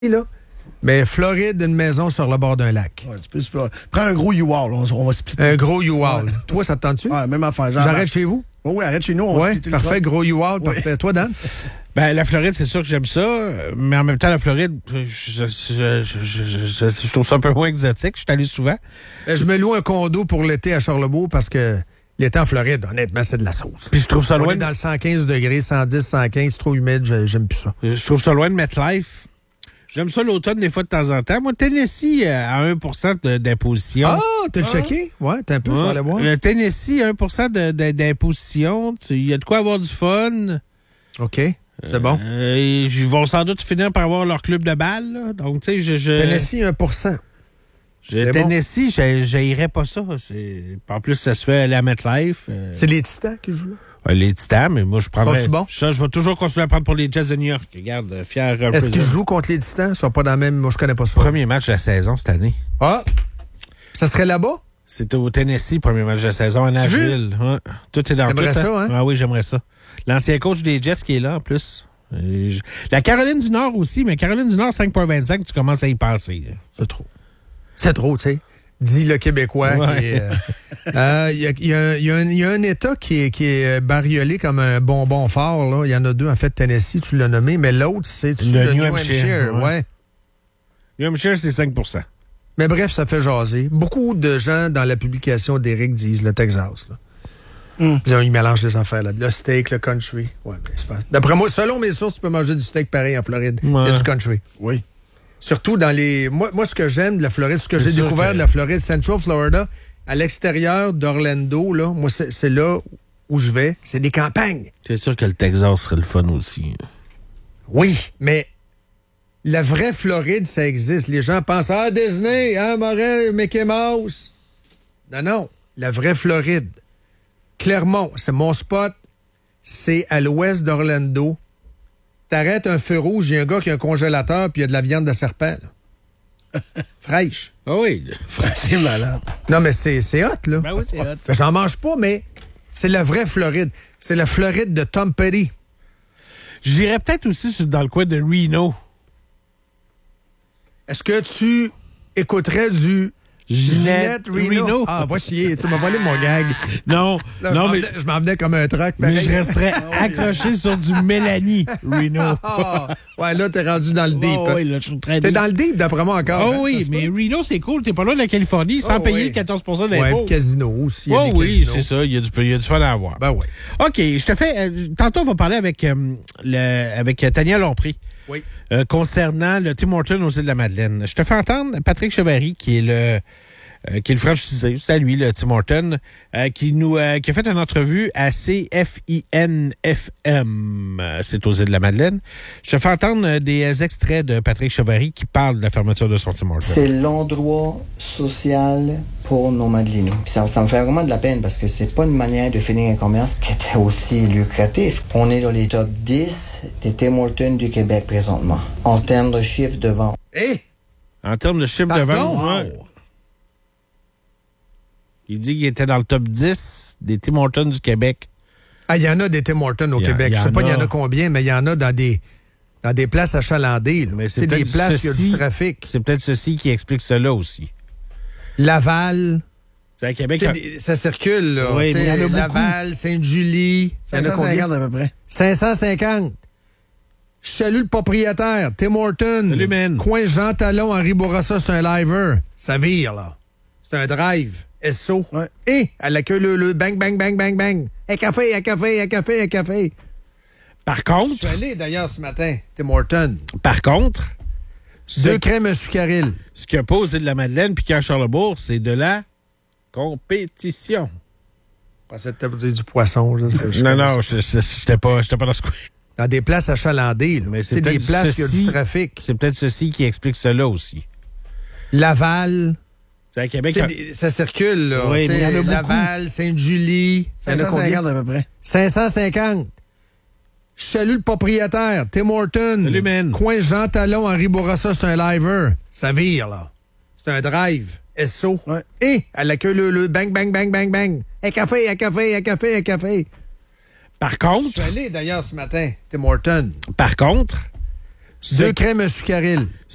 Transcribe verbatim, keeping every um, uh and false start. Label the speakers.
Speaker 1: là. Mais Floride, une maison sur le bord d'un lac.
Speaker 2: Ouais, tu peux se... Prends un gros U-Haul, on, on va splitter.
Speaker 1: Un gros U-Haul. Ouais. Toi, ça te tente-tu?
Speaker 2: Ouais, même affaire.
Speaker 1: J'arrête chez vous?
Speaker 2: Oh, oui, arrête chez nous, on va
Speaker 1: ouais,
Speaker 2: splitter
Speaker 1: parfait,
Speaker 2: le
Speaker 1: gros U-Haul,
Speaker 2: ouais.
Speaker 1: parfait. Toi, Dan?
Speaker 3: Ben, la Floride, c'est sûr que j'aime ça, mais en même temps, la Floride, je, je, je, je, je, je trouve ça un peu moins exotique. Je suis allé souvent.
Speaker 1: Ben, je me loue un condo pour l'été à Charlebourg parce que l'été en Floride, honnêtement, c'est de la sauce.
Speaker 3: Puis je trouve ça
Speaker 1: On
Speaker 3: loin.
Speaker 1: est dans le cent quinze degrés, cent dix, cent quinze, trop humide, j'aime plus ça.
Speaker 3: Je trouve ça loin de MetLife. J'aime ça l'automne, des fois, de temps en temps. Moi, Tennessee, à un pour cent d'imposition.
Speaker 1: Ah, t'as ah. checké? Ouais, t'as un peu, ouais. Je vais aller voir.
Speaker 3: Le Tennessee, un pour cent d'imposition. Il y a de quoi avoir du fun.
Speaker 1: OK. C'est bon.
Speaker 3: Euh, ils vont sans doute finir par avoir leur club de balle. Là. Donc, tu sais, je, je...
Speaker 1: Tennessee, un pour cent.
Speaker 3: Je, Tennessee, bon. J'haïrais pas ça. En plus, ça se fait à la MetLife. Euh...
Speaker 1: C'est les Titans qui jouent là?
Speaker 3: Ouais, les Titans, mais moi, je prendrais...
Speaker 1: Bon?
Speaker 3: Ça, je vais toujours continuer à prendre pour les Jets de New York. Regarde, fier...
Speaker 1: Est-ce qu'ils jouent contre les Titans? Ils sont pas dans le même... Moi, je connais pas ça.
Speaker 3: Premier match de la saison cette année.
Speaker 1: Ah! Ça serait là-bas?
Speaker 3: C'était au Tennessee, premier match de la saison, à Nashville. Ouais. Tout est dans tout.
Speaker 1: J'aimerais ça, hein?
Speaker 3: Ah oui, j'aimerais ça. L'ancien coach des Jets qui est là, en plus. Je... La Caroline du Nord aussi, mais Caroline du Nord, cinq virgule vingt-cinq, tu commences à y penser.
Speaker 1: C'est trop. C'est trop, tu sais. Dit le Québécois. Il ouais. euh, euh, y, a, y, a, y, a y a un État qui est, qui est bariolé comme un bonbon fort. Là. Il y en a deux, en fait, Tennessee, tu l'as nommé, mais l'autre, c'est le, le New, New Hampshire. Hampshire ouais. Ouais.
Speaker 3: New Hampshire, c'est cinq pour cent.
Speaker 1: Mais bref, ça fait jaser. Beaucoup de gens dans la publication d'Éric disent le Texas. Là. Mm. Ils mélangent les affaires. Là. Le steak, le country. Ouais, mais c'est pas... D'après moi, selon mes sources, tu peux manger du steak pareil en Floride. Ouais. Il y a du country.
Speaker 2: Oui.
Speaker 1: Surtout dans les... Moi, moi, ce que j'aime de la Floride, ce que j'ai découvert que... de la Floride, Central Florida, à l'extérieur d'Orlando, là, moi, c'est là où je vais. C'est des campagnes.
Speaker 3: C'est sûr que le Texas serait le fun aussi.
Speaker 1: Oui, mais la vraie Floride, ça existe. Les gens pensent, ah, Disney, hein, Moret, Mickey Mouse. Non, non. La vraie Floride. Clermont, c'est mon spot. C'est à l'ouest d'Orlando. T'arrêtes un feu rouge, il y a un gars qui a un congélateur puis il y a de la viande de serpent. Fraîche.
Speaker 3: Ah oui,
Speaker 2: c'est malade.
Speaker 1: Non, mais c'est, c'est hot, là.
Speaker 3: Ben oui, c'est hot.
Speaker 1: J'en mange pas, mais c'est la vraie Floride. C'est la Floride de Tom Petty.
Speaker 3: J'irais peut-être aussi dans le coin de Reno.
Speaker 1: Est-ce que tu écouterais du... Ginette Reno. Reno. Ah, va chier. Tu m'as volé mon gag.
Speaker 3: Non,
Speaker 1: là,
Speaker 3: non,
Speaker 1: je
Speaker 3: mais...
Speaker 1: Je m'en venais comme un truc.
Speaker 3: Mais je resterais accroché sur du Mélanie Reno.
Speaker 1: Oh, ouais, là, t'es rendu dans le deep.
Speaker 3: Oh, oui, là, je suis très deep.
Speaker 1: T'es dans le deep, d'après moi, encore.
Speaker 3: Oh hein, oui, mais Reno, c'est cool. T'es pas loin de la Californie sans oh, payer oui. quatorze pour cent d'impôts.
Speaker 1: Ouais, casino aussi.
Speaker 3: Oh oui, c'est ça. Il y, a du, il y a du fun à avoir.
Speaker 1: Ben oui.
Speaker 3: OK, je te fais... Euh, tantôt, on va parler avec, euh, le, avec Tania Lompré.
Speaker 1: Oui.
Speaker 3: Euh, concernant le Tim Hortons aux îles de la Madeleine. Je te fais entendre Patrick Chevary, qui est le... Euh, qui est le franchisé, c'est à lui, le Tim Hortons, euh, qui nous euh, qui a fait une entrevue à C F I N F M. Euh, c'est aux îles de la Madeleine. Je te fais entendre euh, des extraits de Patrick Chevary qui parle de la fermeture de son Tim Hortons.
Speaker 4: C'est l'endroit social pour nos Madelinots. Ça, ça me fait vraiment de la peine parce que c'est pas une manière de finir un commerce qui était aussi lucratif. On est dans les top dix des Tim Hortons du Québec présentement, en termes de chiffre de vente.
Speaker 1: Hé!
Speaker 3: En termes de chiffre
Speaker 1: Pardon?
Speaker 3: de vente, ouais. Il dit qu'il était dans le top dix des Tim Hortons du Québec.
Speaker 1: Ah, il y en a des Tim Hortons au
Speaker 3: y
Speaker 1: Québec.
Speaker 3: Je
Speaker 1: sais pas il y en a combien, mais il y en a dans des, dans des places achalandées. Là.
Speaker 3: Mais c'est,
Speaker 1: c'est des places
Speaker 3: ceci,
Speaker 1: où il y a du trafic.
Speaker 3: C'est peut-être ceci qui explique cela aussi.
Speaker 1: Laval.
Speaker 3: C'est à Québec.
Speaker 1: Quand... Des, ça circule, là.
Speaker 3: Oui, mais il y en a
Speaker 1: Laval,
Speaker 3: beaucoup.
Speaker 1: Sainte-Julie.
Speaker 2: cinq cent cinquante à peu près.
Speaker 1: cinq cent cinquante. Je salue le propriétaire, Tim Hortons.
Speaker 3: Salut, man.
Speaker 1: Coin Jean Talon, Henri Bourassa, c'est un liver. Ça vire, là. C'est un drive. S O.
Speaker 2: Ouais.
Speaker 1: Et à la queue le le bang, bang, bang, bang, bang. Un café, un café, un café, un café.
Speaker 3: Par contre...
Speaker 1: Je suis allé d'ailleurs ce matin, Tim Hortons.
Speaker 3: Par contre...
Speaker 1: Deux crèmes à sucaril.
Speaker 3: Ce qu'il n'y a pas aux îles de la Madeleine puis qu'à Charlebourg, c'est de la compétition.
Speaker 1: Je pensais que tu avais du poisson. Là, je
Speaker 3: non, non, je n'étais pas, pas dans ce coin.
Speaker 1: Dans des places achalandées. Là. Mais c'est, c'est des places où il y a du trafic.
Speaker 3: C'est peut-être ceci qui explique cela aussi.
Speaker 1: Laval...
Speaker 3: C'est à Québec.
Speaker 1: Des, ça circule, là.
Speaker 3: Oui, mais il y en a
Speaker 1: Laval, Sainte-Julie.
Speaker 2: cinq cent cinquante à peu près.
Speaker 1: cinq cent cinquante. Je salue le propriétaire, Tim Hortons.
Speaker 3: Salut, man.
Speaker 1: Coin Jean Talon, Henri Bourassa, c'est un liver. Ça vire, là. C'est un drive. S O.
Speaker 2: Ouais.
Speaker 1: Et à la queue le le bang, bang, bang, bang, bang. Un café, un café, un café, un café.
Speaker 3: Par contre...
Speaker 1: Je suis allé d'ailleurs ce matin, Tim Hortons.
Speaker 3: Par contre...
Speaker 1: Deux crèmes à sucaril.